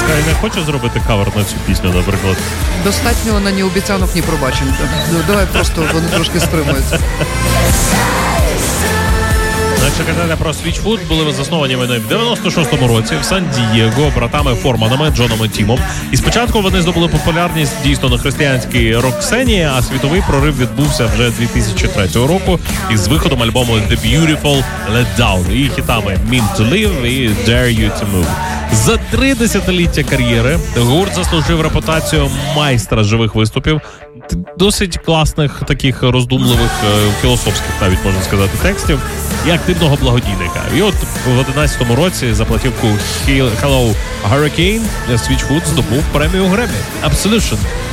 Не хочу зробити кавер на цю пісню, наприклад. Достатньо на ні обіцянок, ні пробачень. Давай просто вони трошки стримуються. Якщо казати про Switchfoot, були засновані вони в 96-му році в Сан-Дієго братами Форманами Джоном і Тімом. І спочатку вони здобули популярність дійсно на християнській рок-сцені, а світовий прорив відбувся вже 2003 року із виходом альбому The Beautiful Letdown і хітами Mean to Live і Dare You to Move. За 3 десятиліття кар'єри гурт заслужив репутацію майстра живих виступів, досить класних, таких роздумливих, філософських, навіть можна сказати, текстів, і активного благодійника. І от в 11-му році за платівку Hello Hurricane Switchfoot здобув премію Греммі. Absolution.